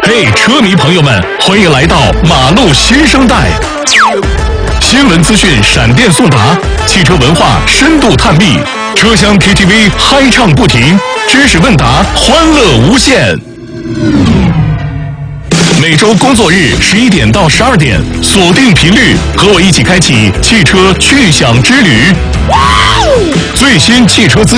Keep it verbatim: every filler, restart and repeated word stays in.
嘿，车迷朋友们，欢迎来到马路新生代。新闻资讯闪电送达，汽车文化深度探秘，车厢 K T V 嗨唱不停，知识问答欢乐无限。每周工作日十一点到十二点，锁定频率，和我一起开启汽车趣享之旅。最新汽车资